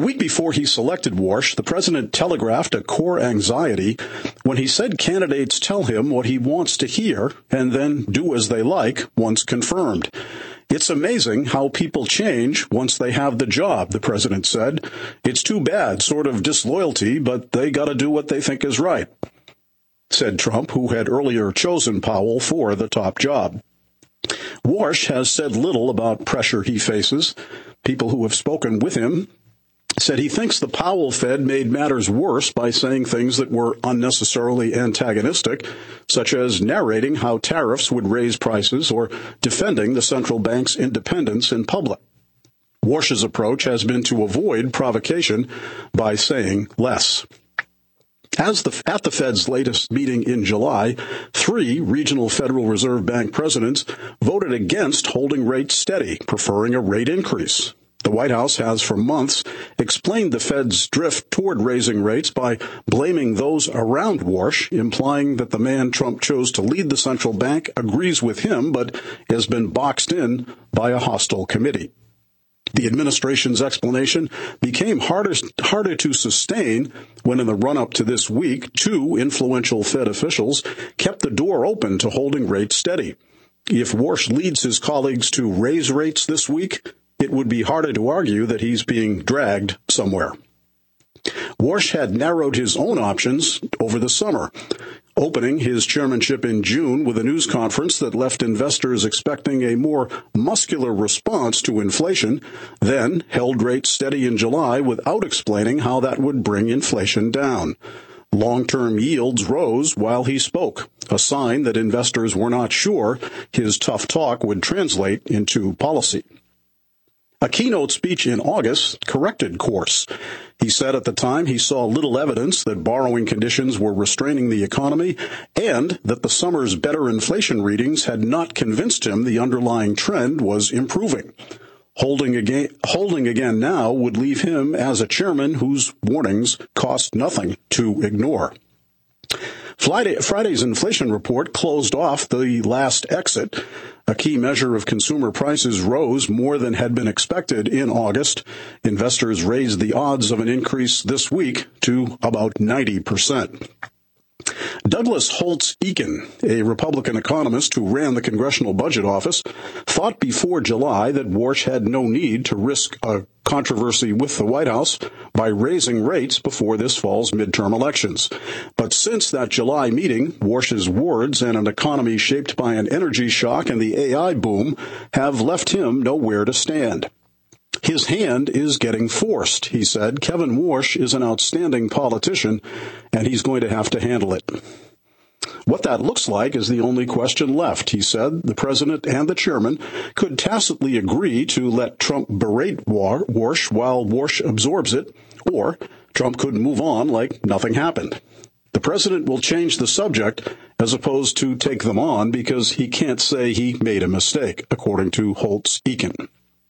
week before he selected Warsh, the president telegraphed a core anxiety when he said candidates tell him what he wants to hear and then do as they like once confirmed. It's amazing how people change once they have the job, the president said. It's too bad, sort of disloyalty, but they got to do what they think is right, said Trump, who had earlier chosen Powell for the top job. Warsh has said little about pressure he faces. People who have spoken with him said he thinks the Powell Fed made matters worse by saying things that were unnecessarily antagonistic, such as narrating how tariffs would raise prices or defending the central bank's independence in public. Warsh's approach has been to avoid provocation by saying less. At the Fed's latest meeting in July, 3 regional Federal Reserve Bank presidents voted against holding rates steady, preferring a rate increase. The White House has for months explained the Fed's drift toward raising rates by blaming those around Warsh, implying that the man Trump chose to lead the central bank agrees with him but has been boxed in by a hostile committee. The administration's explanation became harder to sustain when in the run-up to this week, 2 influential Fed officials kept the door open to holding rates steady. If Warsh leads his colleagues to raise rates this week, it would be harder to argue that he's being dragged somewhere. Warsh had narrowed his own options over the summer, opening his chairmanship in June with a news conference that left investors expecting a more muscular response to inflation, then held rates steady in July without explaining how that would bring inflation down. Long-term yields rose while he spoke, a sign that investors were not sure his tough talk would translate into policy. A keynote speech in August corrected course. He said at the time he saw little evidence that borrowing conditions were restraining the economy and that the summer's better inflation readings had not convinced him the underlying trend was improving. Holding again now would leave him as a chairman whose warnings cost nothing to ignore. Friday's inflation report closed off the last exit. A key measure of consumer prices rose more than had been expected in August. Investors raised the odds of an increase this week to about 90%. Douglas Holtz-Eakin, a Republican economist who ran the Congressional Budget Office, thought before July that Warsh had no need to risk a controversy with the White House by raising rates before this fall's midterm elections. But since that July meeting, Warsh's words and an economy shaped by an energy shock and the AI boom have left him nowhere to stand. His hand is getting forced, he said. Kevin Warsh is an outstanding politician, and he's going to have to handle it. What that looks like is the only question left, he said. The president and the chairman could tacitly agree to let Trump berate Warsh while Warsh absorbs it, or Trump could move on like nothing happened. The president will change the subject as opposed to take them on because he can't say he made a mistake, according to Holtz-Eakin.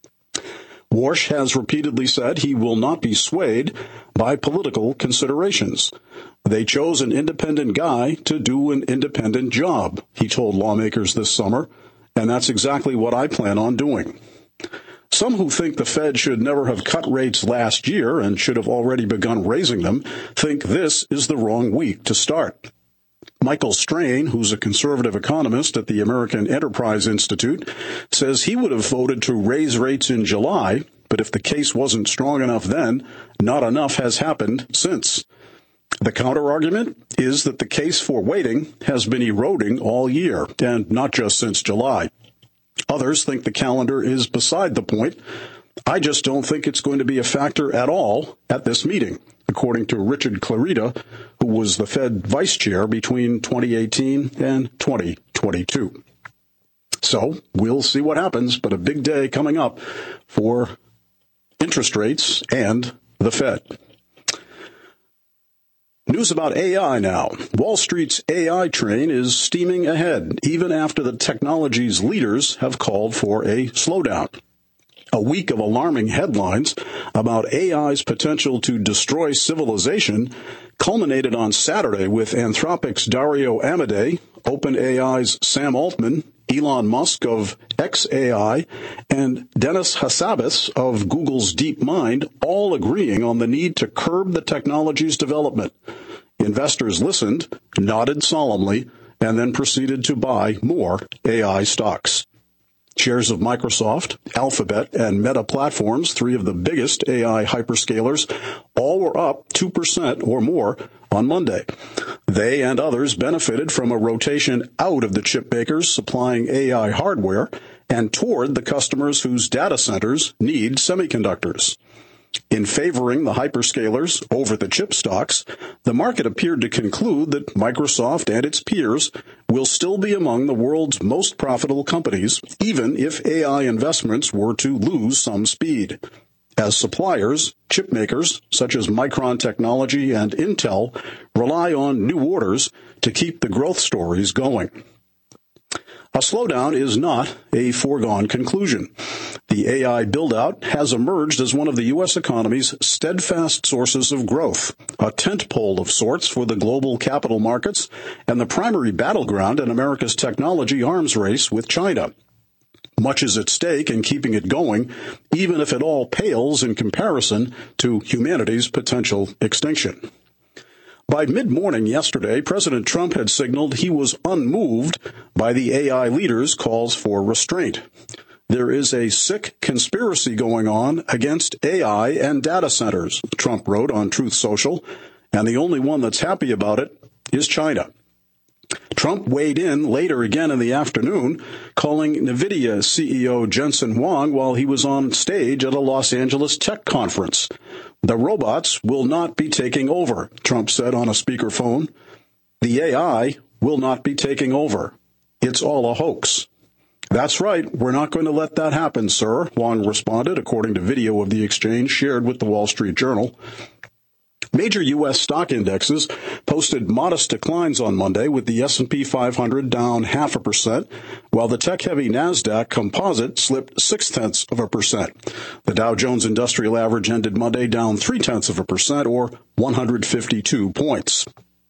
Warsh has repeatedly said he will not be swayed by political considerations. They chose an independent guy to do an independent job, he told lawmakers this summer, and that's exactly what I plan on doing. Some who think the Fed should never have cut rates last year and should have already begun raising them think this is the wrong week to start. Michael Strain, who's a conservative economist at the American Enterprise Institute, says he would have voted to raise rates in July, but if the case wasn't strong enough then, not enough has happened since. The counterargument is that the case for waiting has been eroding all year, and not just since July. Others think the calendar is beside the point. I just don't think it's going to be a factor at all at this meeting, according to Richard Clarida, who was the Fed vice chair between 2018 and 2022. So we'll see what happens, but a big day coming up for interest rates and the Fed. News about AI now. Wall Street's AI train is steaming ahead, even after the technology's leaders have called for a slowdown. A week of alarming headlines about AI's potential to destroy civilization culminated on Saturday with Anthropic's Dario Amodei, OpenAI's Sam Altman, Elon Musk of xAI, and Demis Hassabis of Google's DeepMind all agreeing on the need to curb the technology's development. Investors listened, nodded solemnly, and then proceeded to buy more AI stocks. Shares of Microsoft, Alphabet, and Meta Platforms, three of the biggest AI hyperscalers, all were up 2% or more on Monday. They and others benefited from a rotation out of the chip makers supplying AI hardware and toward the customers whose data centers need semiconductors. In favoring the hyperscalers over the chip stocks, the market appeared to conclude that Microsoft and its peers will still be among the world's most profitable companies, even if AI investments were to lose some speed. As suppliers, chip makers such as Micron Technology and Intel rely on new orders to keep the growth stories going. A slowdown is not a foregone conclusion. The AI build-out has emerged as one of the U.S. economy's steadfast sources of growth, a tentpole of sorts for the global capital markets, and the primary battleground in America's technology arms race with China. Much is at stake in keeping it going, even if it all pales in comparison to humanity's potential extinction. By mid-morning yesterday, President Trump had signaled he was unmoved by the AI leaders' calls for restraint. There is a sick conspiracy going on against AI and data centers, Trump wrote on Truth Social, and the only one that's happy about it is China. Trump weighed in later again in the afternoon, calling NVIDIA CEO Jensen Huang while he was on stage at a Los Angeles tech conference. The robots will not be taking over, Trump said on a speakerphone. The AI will not be taking over. It's all a hoax. That's right. We're not going to let that happen, sir, Huang responded, according to video of the exchange shared with the Wall Street Journal. Major U.S. stock indexes posted modest declines on Monday, with the S&P 500 down 0.5%, while the tech-heavy NASDAQ composite slipped 0.6%. The Dow Jones Industrial Average ended Monday down 0.3%, or 152 points.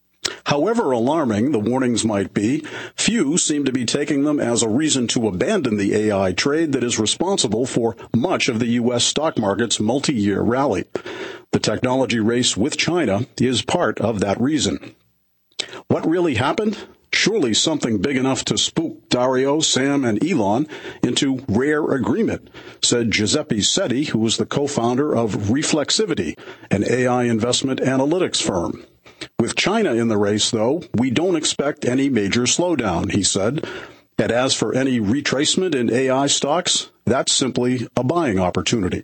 However alarming the warnings might be, few seem to be taking them as a reason to abandon the AI trade that is responsible for much of the U.S. stock market's multi-year rally. The technology race with China is part of that reason. What really happened? Surely something big enough to spook Dario, Sam, and Elon into rare agreement, said Giuseppe Setti, who was the co-founder of Reflexivity, an AI investment analytics firm. With China in the race, though, we don't expect any major slowdown, he said. And as for any retracement in AI stocks, that's simply a buying opportunity.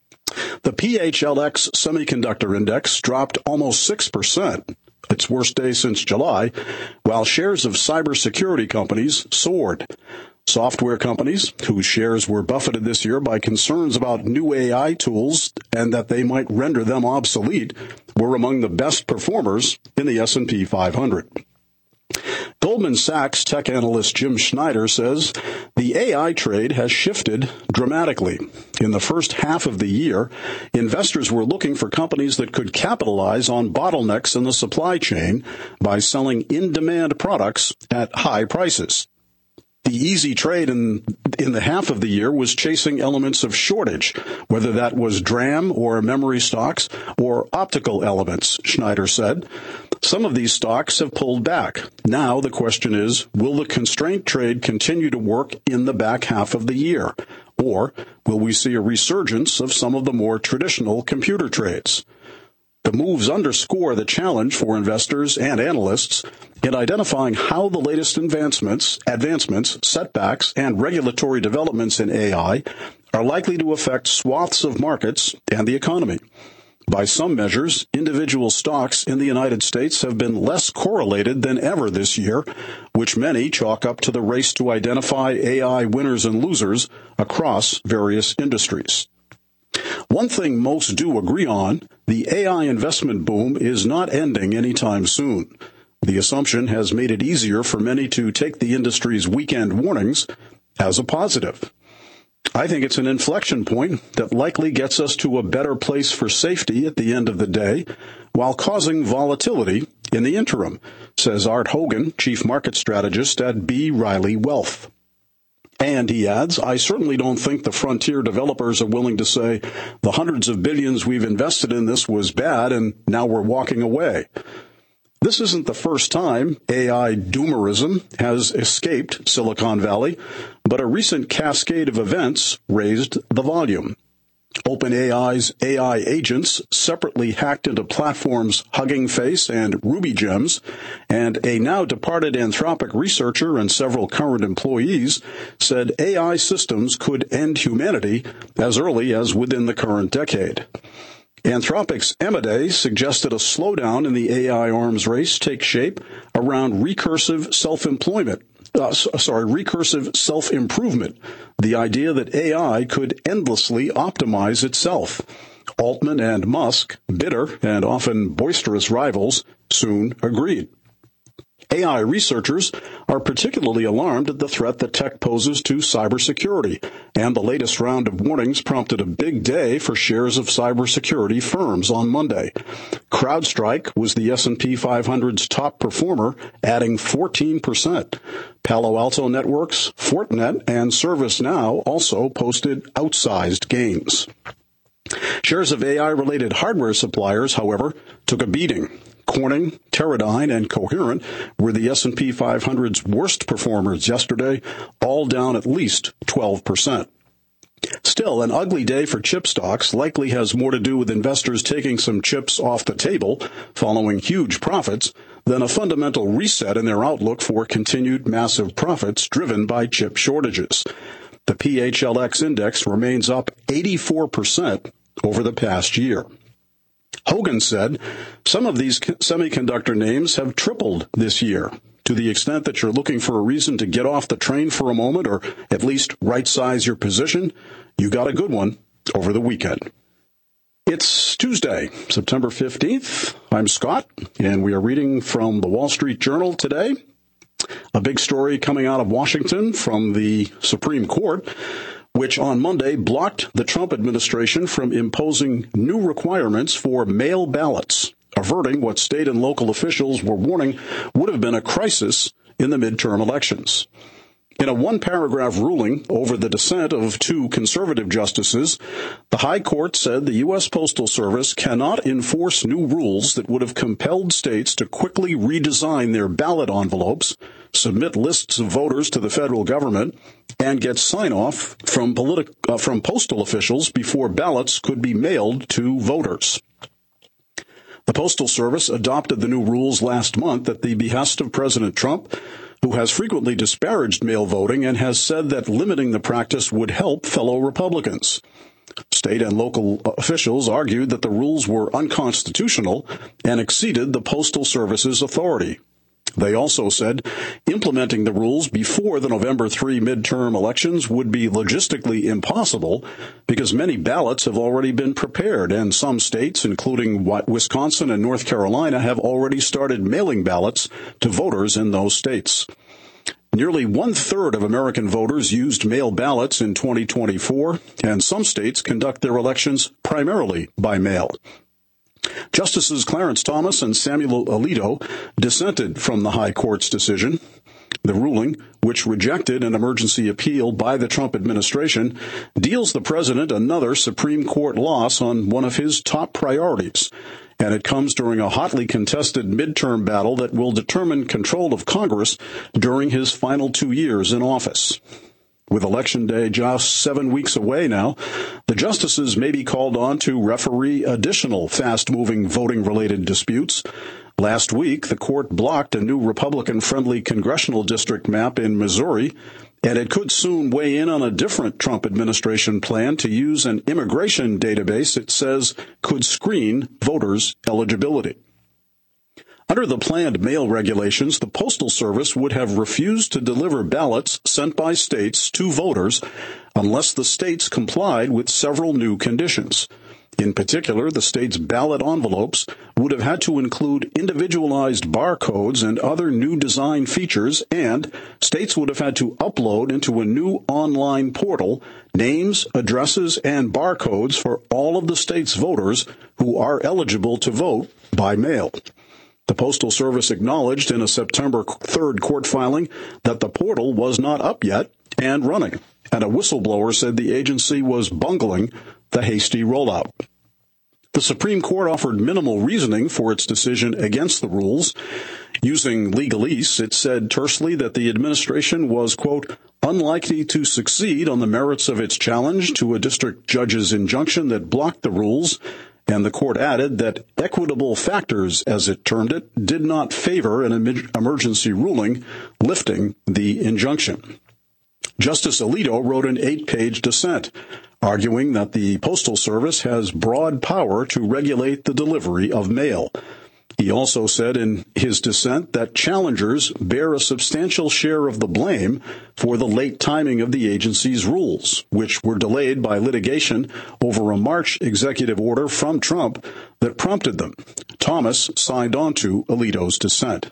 The PHLX Semiconductor Index dropped almost 6%, its worst day since July, while shares of cybersecurity companies soared. Software companies, whose shares were buffeted this year by concerns about new AI tools and that they might render them obsolete, were among the best performers in the S&P 500. Goldman Sachs tech analyst Jim Schneider says the AI trade has shifted dramatically. In the first half of the year, investors were looking for companies that could capitalize on bottlenecks in the supply chain by selling in-demand products at high prices. The easy trade in the half of the year was chasing elements of shortage, whether that was DRAM or memory stocks or optical elements, Schneider said. Some of these stocks have pulled back. Now the question is, will the constraint trade continue to work in the back half of the year? Or will we see a resurgence of some of the more traditional computer trades? The moves underscore the challenge for investors and analysts in identifying how the latest advancements, setbacks, and regulatory developments in AI are likely to affect swaths of markets and the economy. By some measures, individual stocks in the United States have been less correlated than ever this year, which many chalk up to the race to identify AI winners and losers across various industries. One thing most do agree on, the AI investment boom is not ending anytime soon. The assumption has made it easier for many to take the industry's weekend warnings as a positive. I think it's an inflection point that likely gets us to a better place for safety at the end of the day, while causing volatility in the interim, says Art Hogan, chief market strategist at B. Riley Wealth. And he adds, I certainly don't think the frontier developers are willing to say the hundreds of billions we've invested in this was bad and now we're walking away. This isn't the first time AI doomerism has escaped Silicon Valley, but a recent cascade of events raised the volume. OpenAI's AI agents separately hacked into platforms Hugging Face and RubyGems, and a now departed Anthropic researcher and several current employees said AI systems could end humanity as early as within the current decade. Anthropic's Amadeus suggested a slowdown in the AI arms race take shape around recursive self-improvement, the idea that AI could endlessly optimize itself. Altman and Musk, bitter and often boisterous rivals, soon agreed. AI researchers are particularly alarmed at the threat that tech poses to cybersecurity, and the latest round of warnings prompted a big day for shares of cybersecurity firms on Monday. CrowdStrike was the S&P 500's top performer, adding 14%. Palo Alto Networks, Fortinet, and ServiceNow also posted outsized gains. Shares of AI-related hardware suppliers, however, took a beating. Corning, Teradyne, and Coherent were the S&P 500's worst performers yesterday, all down at least 12%. Still, an ugly day for chip stocks likely has more to do with investors taking some chips off the table following huge profits than a fundamental reset in their outlook for continued massive profits driven by chip shortages. The PHLX index remains up 84% over the past year. Hogan said, some of these semiconductor names have tripled this year. To the extent that you're looking for a reason to get off the train for a moment or at least right-size your position, you got a good one over the weekend. It's Tuesday, September 15th. I'm Scott, and we are reading from the Wall Street Journal today. A big story coming out of Washington from the Supreme Court, which on Monday blocked the Trump administration from imposing new requirements for mail ballots, averting what state and local officials were warning would have been a crisis in the midterm elections. In a one-paragraph ruling over the dissent of two conservative justices, the High Court said the U.S. Postal Service cannot enforce new rules that would have compelled states to quickly redesign their ballot envelopes, submit lists of voters to the federal government, and get sign-off from postal officials before ballots could be mailed to voters. The Postal Service adopted the new rules last month at the behest of President Trump, who has frequently disparaged mail voting and has said that limiting the practice would help fellow Republicans. State and local officials argued that the rules were unconstitutional and exceeded the Postal Service's authority. They also said implementing the rules before the November 3 midterm elections would be logistically impossible because many ballots have already been prepared, and some states, including Wisconsin and North Carolina, have already started mailing ballots to voters in those states. Nearly one-third of American voters used mail ballots in 2024, and some states conduct their elections primarily by mail. Justices Clarence Thomas and Samuel Alito dissented from the High Court's decision. The ruling, which rejected an emergency appeal by the Trump administration, deals the president another Supreme Court loss on one of his top priorities, and it comes during a hotly contested midterm battle that will determine control of Congress during his final 2 years in office. With Election Day just 7 weeks away now, the justices may be called on to referee additional fast-moving voting-related disputes. Last week, the court blocked a new Republican-friendly congressional district map in Missouri, and it could soon weigh in on a different Trump administration plan to use an immigration database it says could screen voters' eligibility. Under the planned mail regulations, the Postal Service would have refused to deliver ballots sent by states to voters unless the states complied with several new conditions. In particular, the state's ballot envelopes would have had to include individualized barcodes and other new design features, and states would have had to upload into a new online portal names, addresses, and barcodes for all of the state's voters who are eligible to vote by mail. The Postal Service acknowledged in a September 3rd court filing that the portal was not up yet and running, and a whistleblower said the agency was bungling the hasty rollout. The Supreme Court offered minimal reasoning for its decision against the rules. Using legalese, it said tersely that the administration was, quote, unlikely to succeed on the merits of its challenge to a district judge's injunction that blocked the rules, and the court added that equitable factors, as it termed it, did not favor an emergency ruling lifting the injunction. Justice Alito wrote an 8-page dissent, arguing that the Postal Service has broad power to regulate the delivery of mail. He also said in his dissent that challengers bear a substantial share of the blame for the late timing of the agency's rules, which were delayed by litigation over a March executive order from Trump that prompted them. Thomas signed on to Alito's dissent.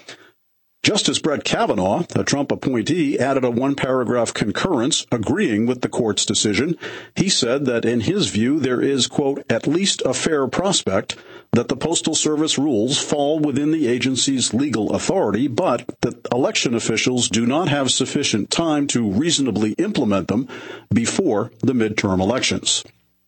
Justice Brett Kavanaugh, a Trump appointee, added a 1-paragraph concurrence agreeing with the court's decision. He said that in his view there is, quote, at least a fair prospect that the Postal Service rules fall within the agency's legal authority, but that election officials do not have sufficient time to reasonably implement them before the midterm elections.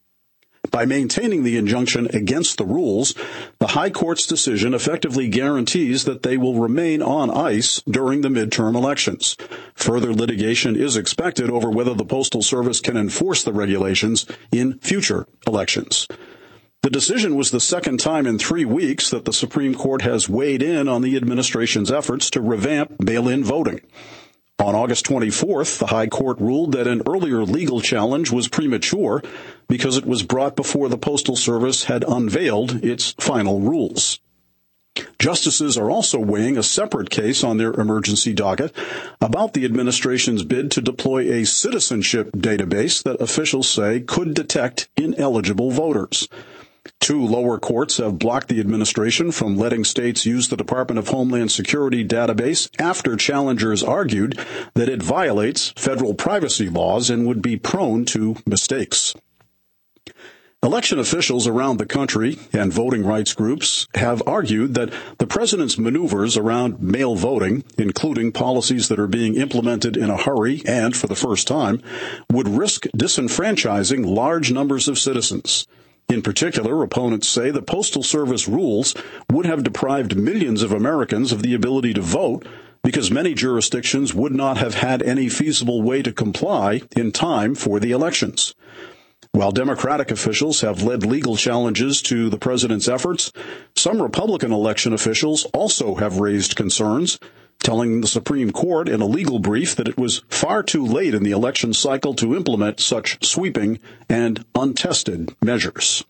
By maintaining the injunction against the rules, the High Court's decision effectively guarantees that they will remain on ice during the midterm elections. Further litigation is expected over whether the Postal Service can enforce the regulations in future elections. The decision was the second time in 3 weeks that the Supreme Court has weighed in on the administration's efforts to revamp mail-in voting. On August 24th, the High Court ruled that an earlier legal challenge was premature because it was brought before the Postal Service had unveiled its final rules. Justices are also weighing a separate case on their emergency docket about the administration's bid to deploy a citizenship database that officials say could detect ineligible voters. 2 lower courts have blocked the administration from letting states use the Department of Homeland Security database after challengers argued that it violates federal privacy laws and would be prone to mistakes. Election officials around the country and voting rights groups have argued that the president's maneuvers around mail voting, including policies that are being implemented in a hurry and for the first time, would risk disenfranchising large numbers of citizens. In particular, opponents say the Postal Service rules would have deprived millions of Americans of the ability to vote because many jurisdictions would not have had any feasible way to comply in time for the elections. While Democratic officials have led legal challenges to the president's efforts, some Republican election officials also have raised concerns, telling the Supreme Court in a legal brief that it was far too late in the election cycle to implement such sweeping and untested measures.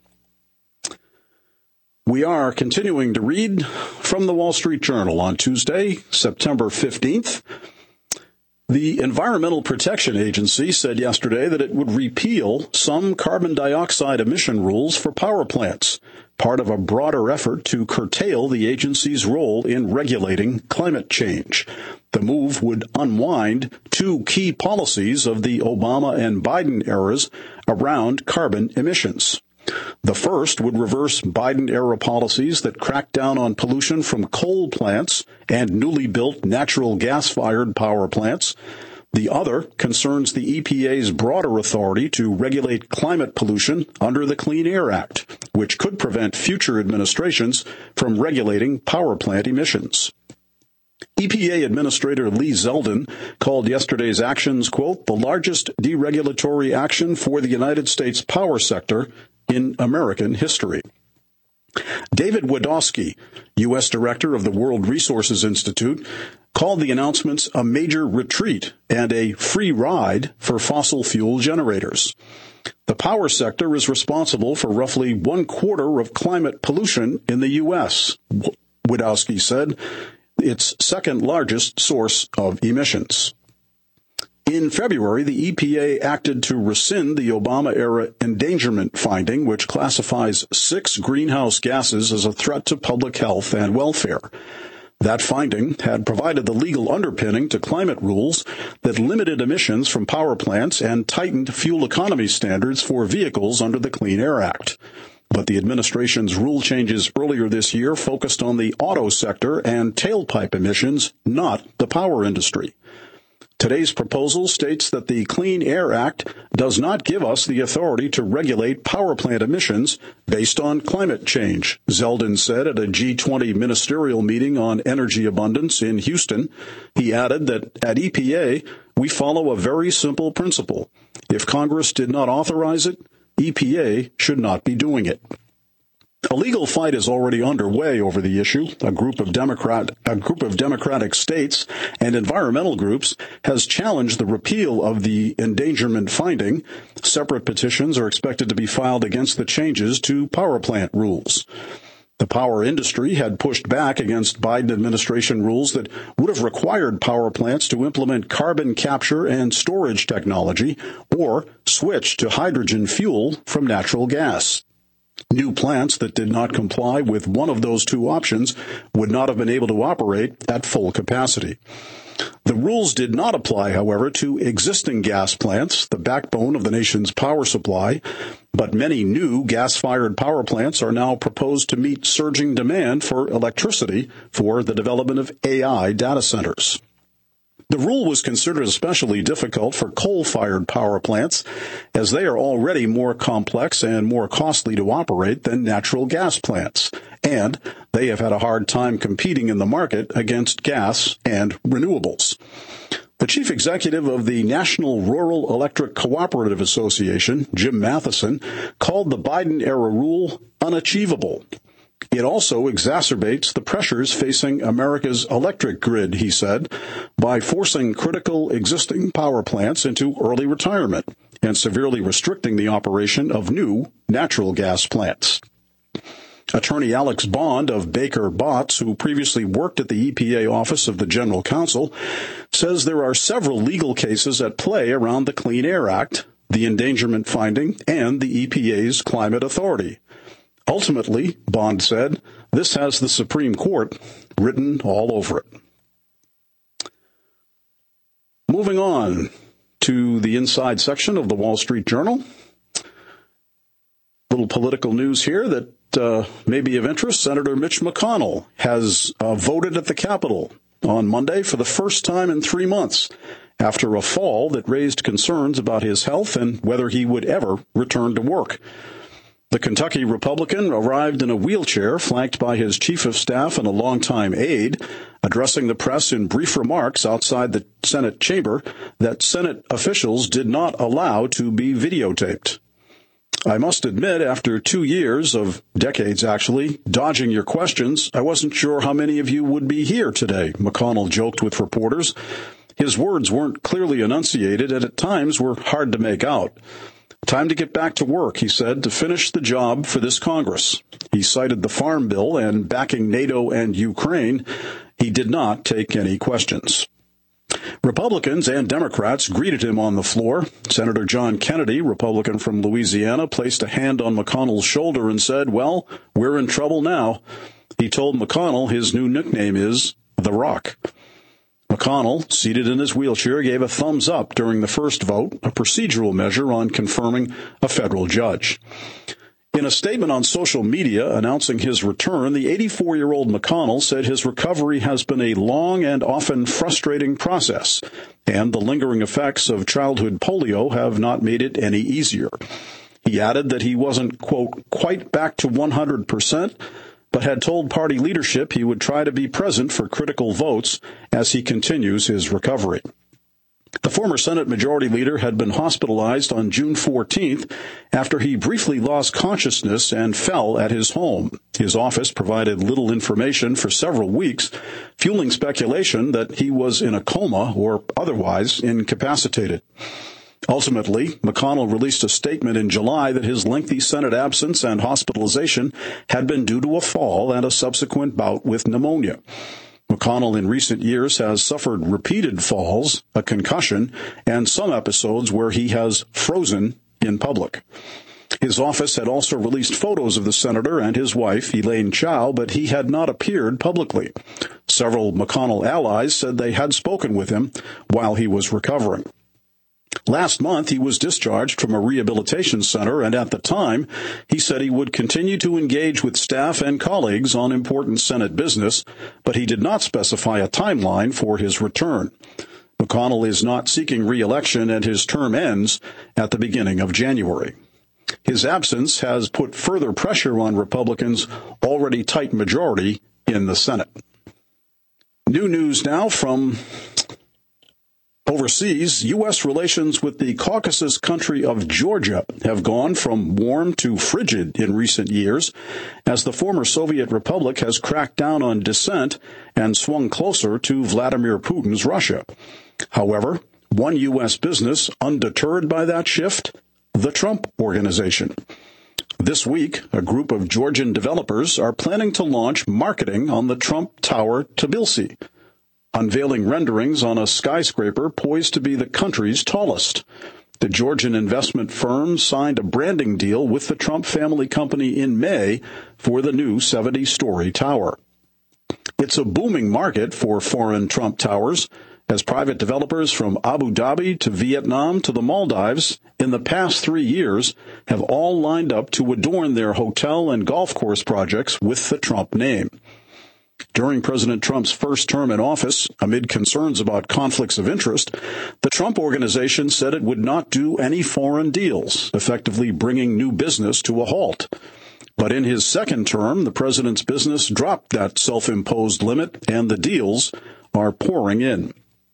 We are continuing to read from the Wall Street Journal on Tuesday, September 15th. The Environmental Protection Agency said yesterday that it would repeal some carbon dioxide emission rules for power plants, part of a broader effort to curtail the agency's role in regulating climate change. The move would unwind 2 key policies of the Obama and Biden eras around carbon emissions. The first would reverse Biden-era policies that crack down on pollution from coal plants and newly built natural gas-fired power plants. The other concerns the EPA's broader authority to regulate climate pollution under the Clean Air Act, which could prevent future administrations from regulating power plant emissions. EPA Administrator Lee Zeldin called yesterday's actions, quote, the largest deregulatory action for the United States power sector in American history. David Wadowski, U.S. Director of the World Resources Institute, called the announcements a major retreat and a free ride for fossil fuel generators. The power sector is responsible for roughly 1/4 of climate pollution in the U.S., Wadowski said, its second largest source of emissions. In February, the EPA acted to rescind the Obama-era endangerment finding, which classifies 6 greenhouse gases as a threat to public health and welfare. That finding had provided the legal underpinning to climate rules that limited emissions from power plants and tightened fuel economy standards for vehicles under the Clean Air Act. But the administration's rule changes earlier this year focused on the auto sector and tailpipe emissions, not the power industry. Today's proposal states that the Clean Air Act does not give us the authority to regulate power plant emissions based on climate change, Zeldin said at a G20 ministerial meeting on energy abundance in Houston. He added that at EPA, we follow a very simple principle. If Congress did not authorize it, EPA should not be doing it. A legal fight is already underway over the issue. A group of Democratic states and environmental groups has challenged the repeal of the endangerment finding. Separate petitions are expected to be filed against the changes to power plant rules. The power industry had pushed back against Biden administration rules that would have required power plants to implement carbon capture and storage technology or switch to hydrogen fuel from natural gas. New plants that did not comply with one of those two options would not have been able to operate at full capacity. The rules did not apply, however, to existing gas plants, the backbone of the nation's power supply, but many new gas-fired power plants are now proposed to meet surging demand for electricity for the development of AI data centers. The rule was considered especially difficult for coal-fired power plants, as they are already more complex and more costly to operate than natural gas plants, and they have had a hard time competing in the market against gas and renewables. The chief executive of the National Rural Electric Cooperative Association, Jim Matheson, called the Biden-era rule unachievable. It also exacerbates the pressures facing America's electric grid, he said, by forcing critical existing power plants into early retirement and severely restricting the operation of new natural gas plants. Attorney Alex Bond of Baker Botts, who previously worked at the EPA Office of the General Counsel, says there are several legal cases at play around the Clean Air Act, the endangerment finding, and the EPA's climate authority. Ultimately, Bond said, this has the Supreme Court written all over it. Moving on to the inside section of the Wall Street Journal. Little political news here that may be of interest. Senator Mitch McConnell has voted at the Capitol on Monday for the first time in 3 months after a fall that raised concerns about his health and whether he would ever return to work. The Kentucky Republican arrived in a wheelchair flanked by his chief of staff and a longtime aide, addressing the press in brief remarks outside the Senate chamber that Senate officials did not allow to be videotaped. I must admit, after 2 years of decades, actually, dodging your questions, I wasn't sure how many of you would be here today, McConnell joked with reporters. His words weren't clearly enunciated and at times were hard to make out. Time to get back to work, he said, to finish the job for this Congress. He cited the Farm Bill and backing NATO and Ukraine. He did not take any questions. Republicans and Democrats greeted him on the floor. Senator John Kennedy, Republican from Louisiana, placed a hand on McConnell's shoulder and said, well, we're in trouble now. He told McConnell his new nickname is The Rock. McConnell, seated in his wheelchair, gave a thumbs up during the first vote, a procedural measure on confirming a federal judge. In a statement on social media announcing his return, the 84-year-old McConnell said his recovery has been a long and often frustrating process, and the lingering effects of childhood polio have not made it any easier. He added that he wasn't, quote, quite back to 100%, but had told party leadership he would try to be present for critical votes as he continues his recovery. The former Senate Majority Leader had been hospitalized on June 14th after he briefly lost consciousness and fell at his home. His office provided little information for several weeks, fueling speculation that he was in a coma or otherwise incapacitated. Ultimately, McConnell released a statement in July that his lengthy Senate absence and hospitalization had been due to a fall and a subsequent bout with pneumonia. McConnell in recent years has suffered repeated falls, a concussion, and some episodes where he has frozen in public. His office had also released photos of the senator and his wife, Elaine Chao, but he had not appeared publicly. Several McConnell allies said they had spoken with him while he was recovering. Last month, he was discharged from a rehabilitation center, and at the time, he said he would continue to engage with staff and colleagues on important Senate business, but he did not specify a timeline for his return. McConnell is not seeking re-election, and his term ends at the beginning of January. His absence has put further pressure on Republicans' already tight majority in the Senate. New news now from overseas. U.S. relations with the Caucasus country of Georgia have gone from warm to frigid in recent years as the former Soviet republic has cracked down on dissent and swung closer to Vladimir Putin's Russia. However, one U.S. business undeterred by that shift, the Trump Organization. This week, a group of Georgian developers are planning to launch marketing on the Trump Tower Tbilisi, unveiling renderings on a skyscraper poised to be the country's tallest. The Georgian investment firm signed a branding deal with the Trump family company in May for the new 70-story tower. It's a booming market for foreign Trump towers, as private developers from Abu Dhabi to Vietnam to the Maldives in the past 3 years have all lined up to adorn their hotel and golf course projects with the Trump name. During President Trump's first term in office, amid concerns about conflicts of interest, the Trump Organization said it would not do any foreign deals, effectively bringing new business to a halt. But in his second term, the president's business dropped that self-imposed limit, and the deals are pouring in.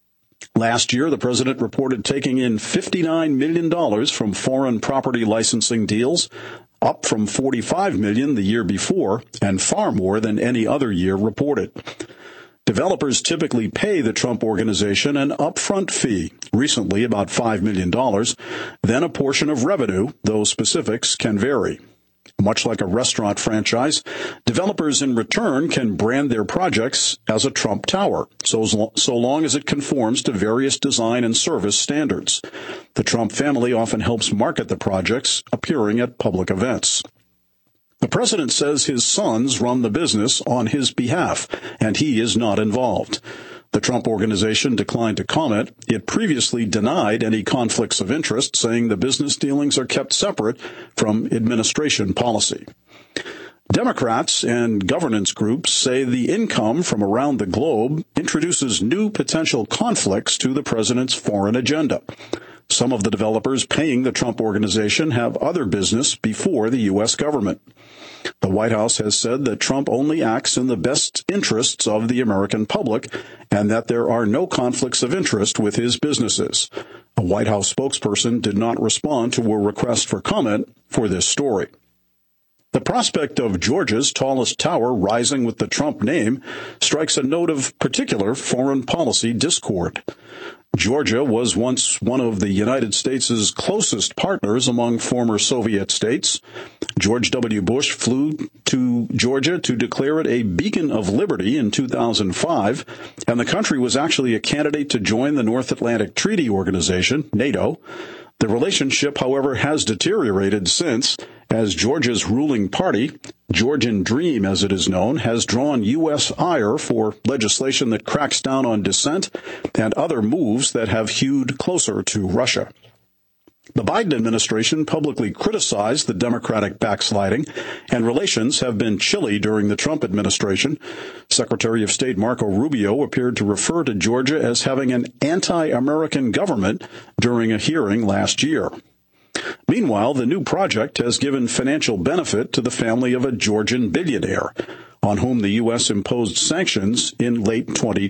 Last year, the president reported taking in $59 million from foreign property licensing deals, up from $45 million the year before, and far more than any other year reported. Developers typically pay the Trump Organization an upfront fee, recently about $5 million, then a portion of revenue, though specifics can vary. Much like a restaurant franchise, developers in return can brand their projects as a Trump Tower, so long as it conforms to various design and service standards. The Trump family often helps market the projects appearing at public events. The president says his sons run the business on his behalf, and he is not involved. The Trump Organization declined to comment. It previously denied any conflicts of interest, saying the business dealings are kept separate from administration policy. Democrats and governance groups say the income from around the globe introduces new potential conflicts to the president's foreign agenda. Some of the developers paying the Trump Organization have other business before the U.S. government. The White House has said that Trump only acts in the best interests of the American public and that there are no conflicts of interest with his businesses. A White House spokesperson did not respond to a request for comment for this story. The prospect of Georgia's tallest tower rising with the Trump name strikes a note of particular foreign policy discord. Georgia was once one of the United States' closest partners among former Soviet states. George W. Bush flew to Georgia to declare it a beacon of liberty in 2005, and the country was actually a candidate to join the North Atlantic Treaty Organization, NATO. The relationship, however, has deteriorated since, as Georgia's ruling party, Georgian Dream as it is known, has drawn U.S. ire for legislation that cracks down on dissent and other moves that have hewed closer to Russia. The Biden administration publicly criticized the Democratic backsliding, and relations have been chilly during the Trump administration. Secretary of State Marco Rubio appeared to refer to Georgia as having an anti-American government during a hearing last year. Meanwhile, the new project has given financial benefit to the family of a Georgian billionaire, on whom the U.S. imposed sanctions in late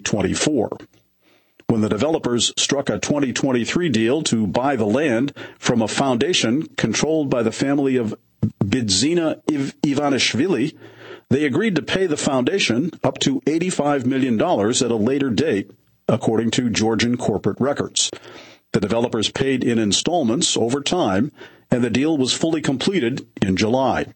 2024. When the developers struck a 2023 deal to buy the land from a foundation controlled by the family of Bidzina Ivanishvili, they agreed to pay the foundation up to $85 million at a later date, according to Georgian corporate records. The developers paid in installments over time, and the deal was fully completed in July.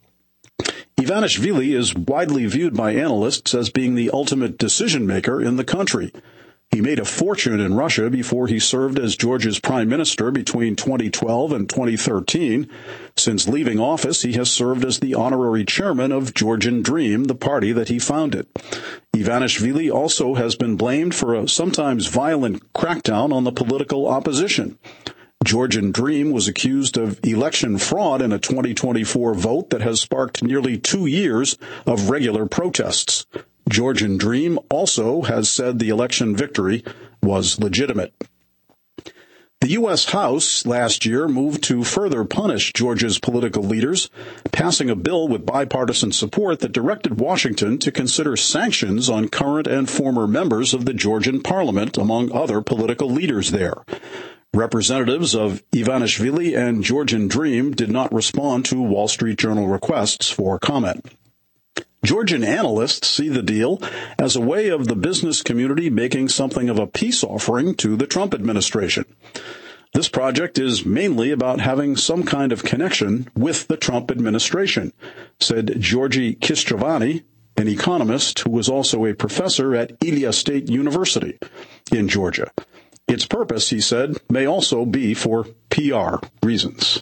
Ivanishvili is widely viewed by analysts as being the ultimate decision-maker in the country. He made a fortune in Russia before he served as Georgia's prime minister between 2012 and 2013. Since leaving office, he has served as the honorary chairman of Georgian Dream, the party that he founded. Ivanishvili also has been blamed for a sometimes violent crackdown on the political opposition. Georgian Dream was accused of election fraud in a 2024 vote that has sparked nearly 2 years of regular protests. Georgian Dream also has said the election victory was legitimate. The U.S. House last year moved to further punish Georgia's political leaders, passing a bill with bipartisan support that directed Washington to consider sanctions on current and former members of the Georgian parliament, among other political leaders there. Representatives of Ivanishvili and Georgian Dream did not respond to Wall Street Journal requests for comment. Georgian analysts see the deal as a way of the business community making something of a peace offering to the Trump administration. This project is mainly about having some kind of connection with the Trump administration, said Georgi Kistravani, an economist who was also a professor at Ilia State University in Georgia. Its purpose, he said, may also be for PR reasons.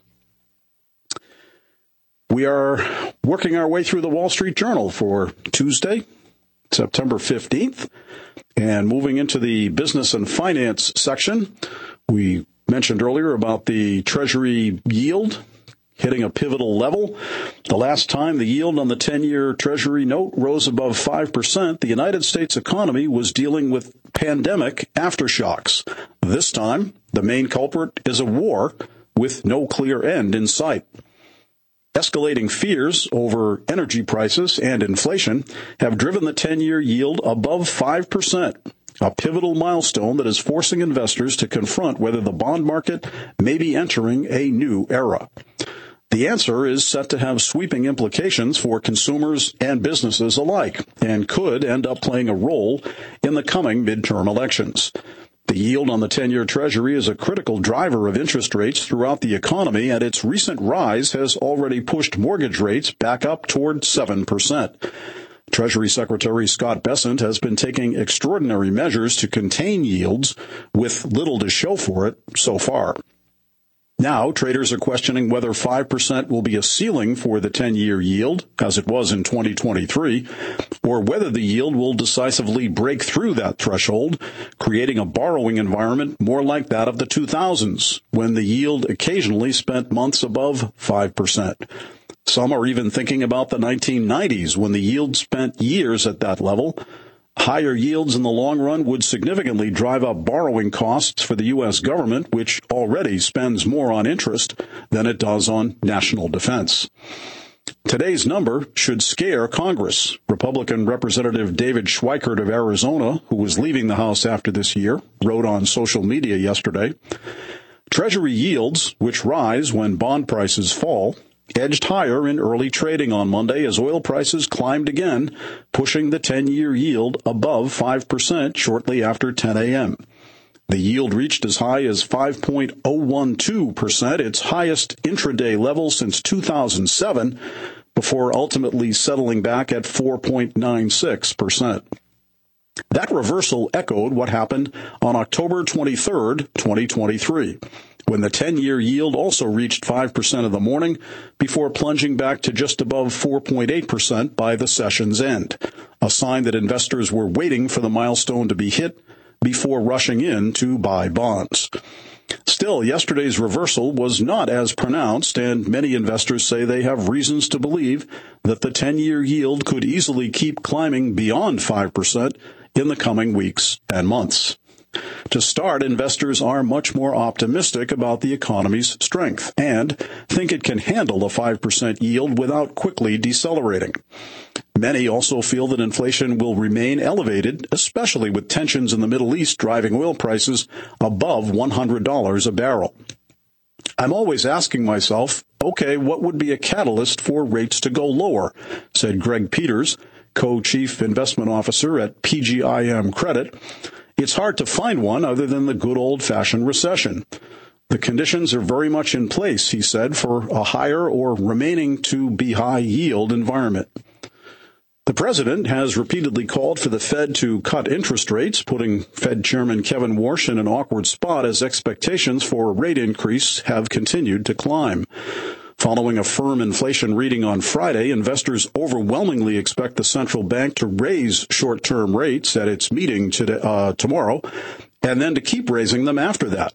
We are working our way through the Wall Street Journal for Tuesday, September 15th, and moving into the business and finance section. We mentioned earlier about the Treasury yield hitting a pivotal level. The last time the yield on the 10-year Treasury note rose above 5%, the United States economy was dealing with pandemic aftershocks. This time, the main culprit is a war with no clear end in sight. Escalating fears over energy prices and inflation have driven the 10-year yield above 5%, a pivotal milestone that is forcing investors to confront whether the bond market may be entering a new era. The answer is set to have sweeping implications for consumers and businesses alike and could end up playing a role in the coming midterm elections. The yield on the 10-year Treasury is a critical driver of interest rates throughout the economy, and its recent rise has already pushed mortgage rates back up toward 7%. Treasury Secretary Scott Bessent has been taking extraordinary measures to contain yields with little to show for it so far. Now, traders are questioning whether 5% will be a ceiling for the 10-year yield, as it was in 2023, or whether the yield will decisively break through that threshold, creating a borrowing environment more like that of the 2000s, when the yield occasionally spent months above 5%. Some are even thinking about the 1990s, when the yield spent years at that level. Higher yields in the long run would significantly drive up borrowing costs for the U.S. government, which already spends more on interest than it does on national defense. Today's number should scare Congress. Republican Representative David Schweikert of Arizona, who was leaving the House after this year, wrote on social media yesterday, Treasury yields, which rise when bond prices fall, edged higher in early trading on Monday as oil prices climbed again, pushing the 10-year yield above 5% shortly after 10 a.m. The yield reached as high as 5.012%, its highest intraday level since 2007, before ultimately settling back at 4.96%. That reversal echoed what happened on October 23, 2023. When the 10-year yield also reached 5% in the morning before plunging back to just above 4.8% by the session's end, a sign that investors were waiting for the milestone to be hit before rushing in to buy bonds. Still, yesterday's reversal was not as pronounced, and many investors say they have reasons to believe that the 10-year yield could easily keep climbing beyond 5% in the coming weeks and months. To start, investors are much more optimistic about the economy's strength and think it can handle a 5% yield without quickly decelerating. Many also feel that inflation will remain elevated, especially with tensions in the Middle East driving oil prices above $100 a barrel. I'm always asking myself, okay, what would be a catalyst for rates to go lower, said Greg Peters, co-chief investment officer at PGIM Credit. It's hard to find one other than the good old-fashioned recession. The conditions are very much in place, he said, for a higher or remaining to be high yield environment. The president has repeatedly called for the Fed to cut interest rates, putting Fed Chairman Kevin Warsh in an awkward spot as expectations for a rate increase have continued to climb. Following a firm inflation reading on Friday, investors overwhelmingly expect the central bank to raise short-term rates at its meeting tomorrow, and then to keep raising them after that.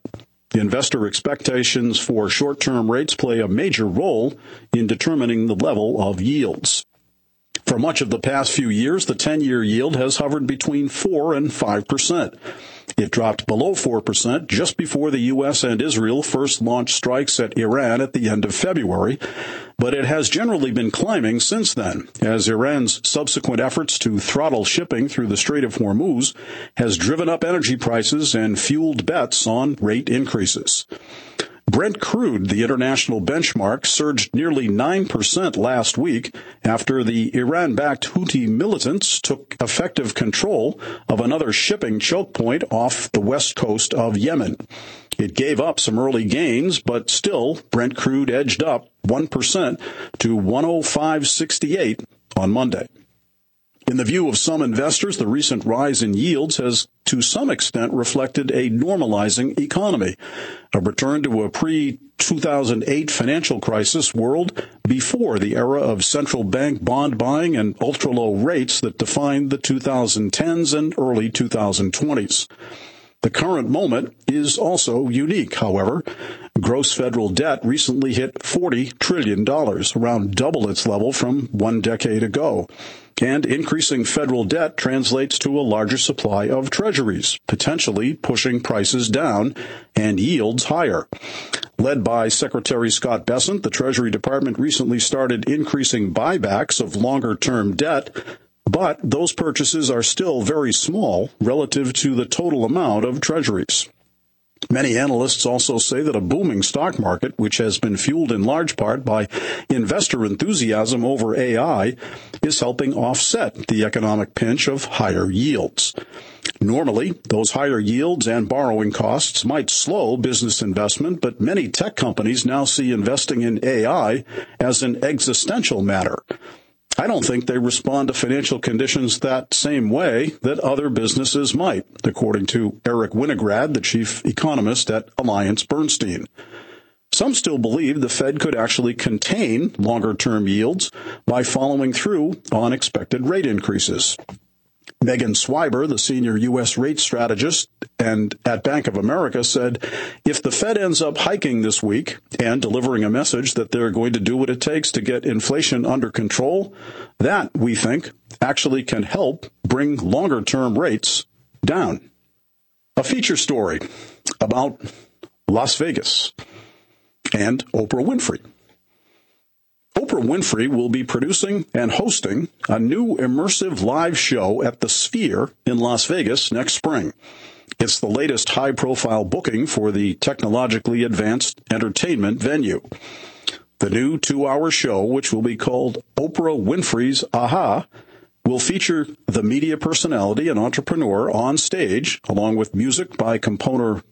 Investor expectations for short-term rates play a major role in determining the level of yields. For much of the past few years, the 10-year yield has hovered between 4 and 5%. It dropped below 4% just before the U.S. and Israel first launched strikes at Iran at the end of February, but it has generally been climbing since then, as Iran's subsequent efforts to throttle shipping through the Strait of Hormuz has driven up energy prices and fueled bets on rate increases. Brent crude, the international benchmark, surged nearly 9% last week after the Iran-backed Houthi militants took effective control of another shipping choke point off the west coast of Yemen. It gave up some early gains, but still, Brent crude edged up 1% to 105.68 on Monday. In the view of some investors, the recent rise in yields has to some extent reflected a normalizing economy, a return to a pre-2008 financial crisis world before the era of central bank bond buying and ultra-low rates that defined the 2010s and early 2020s. The current moment is also unique, however. Gross federal debt recently hit $40 trillion, around double its level from 1 decade ago. And increasing federal debt translates to a larger supply of treasuries, potentially pushing prices down and yields higher. Led by Secretary Scott Bessent, the Treasury Department recently started increasing buybacks of longer-term debt, but those purchases are still very small relative to the total amount of treasuries. Many analysts also say that a booming stock market, which has been fueled in large part by investor enthusiasm over AI, is helping offset the economic pinch of higher yields. Normally, those higher yields and borrowing costs might slow business investment, but many tech companies now see investing in AI as an existential matter. I don't think they respond to financial conditions that same way that other businesses might, according to Eric Winograd, the chief economist at AllianceBernstein. Some still believe the Fed could actually contain longer-term yields by following through on expected rate increases. Megan Swiber, the senior U.S. rate strategist and at Bank of America, said, if the Fed ends up hiking this week and delivering a message that they're going to do what it takes to get inflation under control, that, we think, actually can help bring longer-term rates down. A feature story about Las Vegas and Oprah Winfrey. Oprah Winfrey will be producing and hosting a new immersive live show at the Sphere in Las Vegas next spring. It's the latest high-profile booking for the technologically advanced entertainment venue. The new 2-hour show, which will be called Oprah Winfrey's Aha, will feature the media personality and entrepreneur on stage, along with music by composer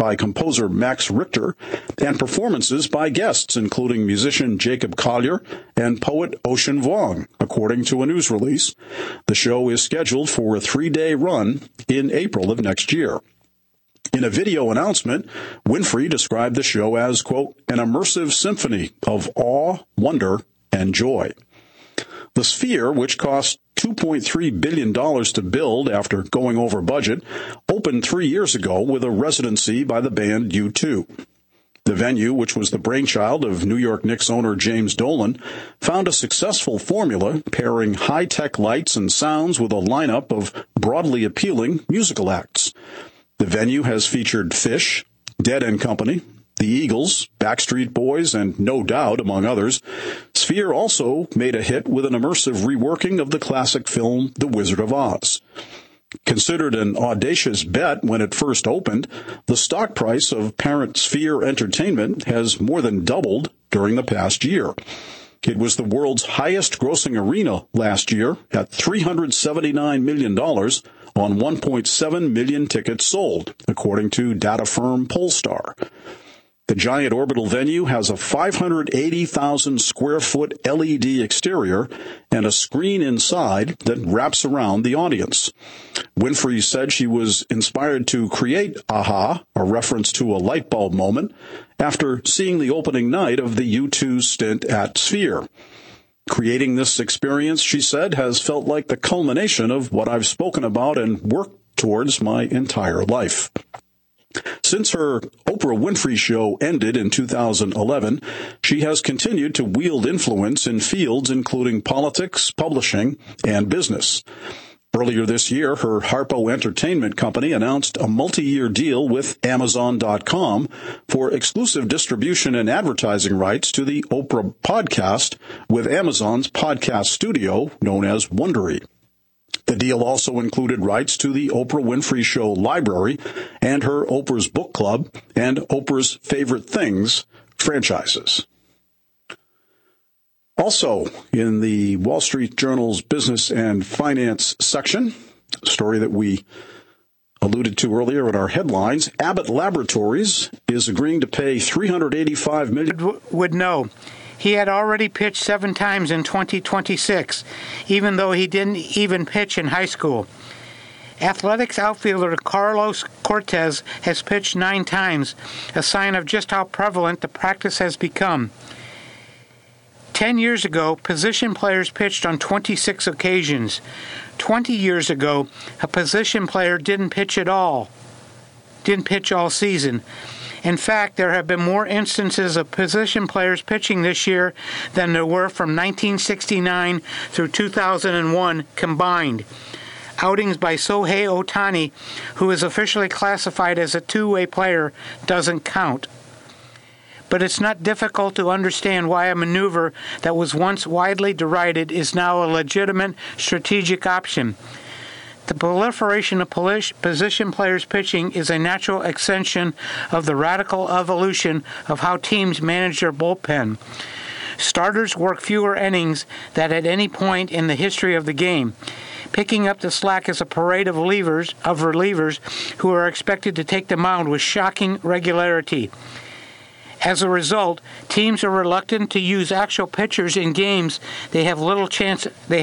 Max Richter, and performances by guests, including musician Jacob Collier and poet Ocean Vuong, according to a news release. The show is scheduled for a 3-day run in April of next year. In a video announcement, Winfrey described the show as, quote, an immersive symphony of awe, wonder, and joy. The Sphere, which cost $2.3 billion to build after going over budget, opened 3 years ago with a residency by the band U2. The venue, which was the brainchild of New York Knicks owner James Dolan, found a successful formula pairing high-tech lights and sounds with a lineup of broadly appealing musical acts. The venue has featured Phish, Dead & Company, the Eagles, Backstreet Boys, and No Doubt, among others. Sphere also made a hit with an immersive reworking of the classic film The Wizard of Oz. Considered an audacious bet when it first opened, the stock price of parent Sphere Entertainment has more than doubled during the past year. It was the world's highest-grossing arena last year at $379 million on 1.7 million tickets sold, according to data firm Polestar. The giant orbital venue has a 580,000-square-foot LED exterior and a screen inside that wraps around the audience. Winfrey said she was inspired to create Aha, a reference to a light bulb moment, after seeing the opening night of the U2 stint at Sphere. Creating this experience, she said, has felt like the culmination of what I've spoken about and worked towards my entire life. Since her Oprah Winfrey Show ended in 2011, she has continued to wield influence in fields including politics, publishing, and business. Earlier this year, her Harpo Entertainment Company announced a multi-year deal with Amazon.com for exclusive distribution and advertising rights to the Oprah podcast with Amazon's podcast studio known as Wondery. The deal also included rights to the Oprah Winfrey Show library and her Oprah's Book Club and Oprah's Favorite Things franchises. Also, in the Wall Street Journal's business and finance section, a story that we alluded to earlier in our headlines, Abbott Laboratories is agreeing to pay $385 million. Would know. He had already pitched 7 times in 2026, even though he didn't even pitch in high school. Athletics outfielder Carlos Cortez has pitched 9 times, a sign of just how prevalent the practice has become. 10 years ago, position players pitched on 26 occasions. 20 years ago, a position player didn't pitch all season. In fact, there have been more instances of position players pitching this year than there were from 1969 through 2001 combined. Outings by Shohei Ohtani, who is officially classified as a two-way player, doesn't count. But it's not difficult to understand why a maneuver that was once widely derided is now a legitimate strategic option. The proliferation of position players pitching is a natural extension of the radical evolution of how teams manage their bullpen. Starters work fewer innings than at any point in the history of the game. Picking up the slack is a parade of relievers who are expected to take the mound with shocking regularity. As a result, teams are reluctant to use actual pitchers in games they have little chance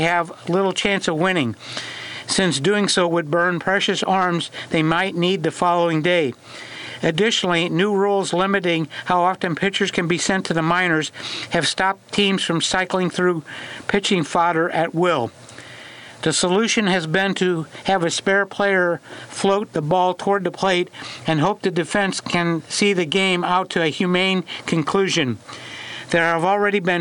of winning, since doing so would burn precious arms they might need the following day. Additionally, new rules limiting how often pitchers can be sent to the minors have stopped teams from cycling through pitching fodder at will. The solution has been to have a spare player float the ball toward the plate and hope the defense can see the game out to a humane conclusion. There have already been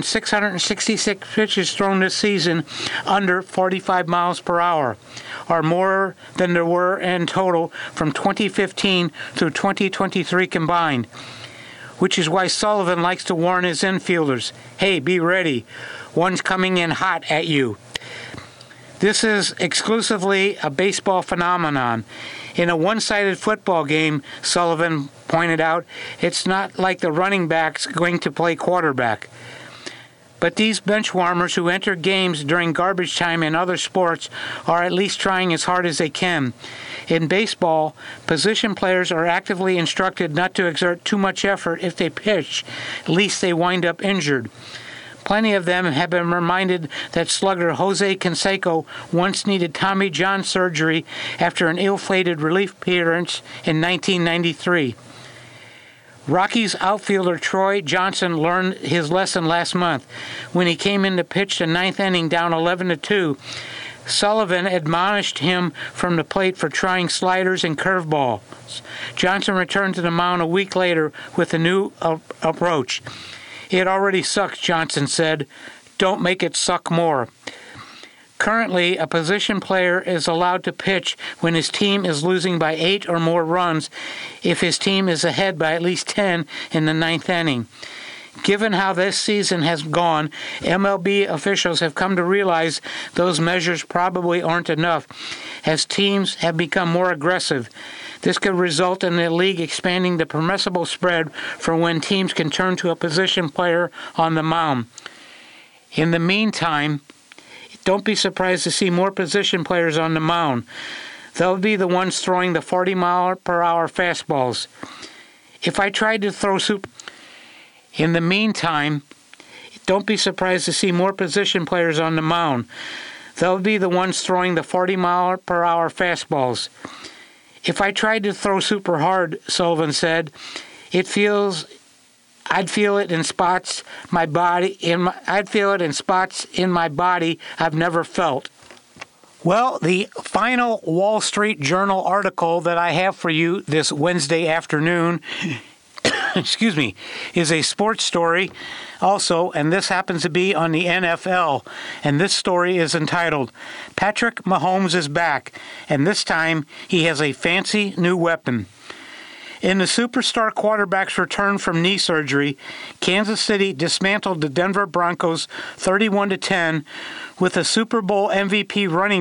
666 pitches thrown this season under 45 miles per hour, or more than there were in total from 2015 through 2023 combined, which is why Sullivan likes to warn his infielders, hey, be ready, one's coming in hot at you. This is exclusively a baseball phenomenon. In a one-sided football game, Sullivan pointed out, it's not like the running back's going to play quarterback. But these bench warmers who enter games during garbage time in other sports are at least trying as hard as they can. In baseball, position players are actively instructed not to exert too much effort if they pitch, lest they wind up injured. Plenty of them have been reminded that slugger Jose Canseco once needed Tommy John surgery after an ill-fated relief appearance in 1993. Rockies outfielder Troy Johnson learned his lesson last month when he came in to pitch the 9th inning down 11-2. Sullivan admonished him from the plate for trying sliders and curveballs. Johnson returned to the mound a week later with a new approach. It already sucks, Johnson said. Don't make it suck more. Currently, a position player is allowed to pitch when his team is losing by 8 or more runs if his team is ahead by at least 10 in the 9th inning. Given how this season has gone, MLB officials have come to realize those measures probably aren't enough, as teams have become more aggressive. This could result in the league expanding the permissible spread for when teams can turn to a position player on the mound. In the meantime, don't be surprised to see more position players on the mound. They'll be the ones throwing the 40-mile-per-hour fastballs. If I tried to throw In the meantime, don't be surprised to see more position players on the mound. They'll be the ones throwing the 40-mile-per-hour fastballs. If I tried to throw super hard, Sullivan said, I'd feel it in spots in my body I've never felt. Well, the final Wall Street Journal article that I have for you this Wednesday afternoon excuse me, is a sports story also, and this happens to be on the NFL. And this story is entitled, Patrick Mahomes is Back, and this time he has a fancy new weapon. In the superstar quarterback's return from knee surgery, Kansas City dismantled the Denver Broncos 31-10 with a Super Bowl MVP running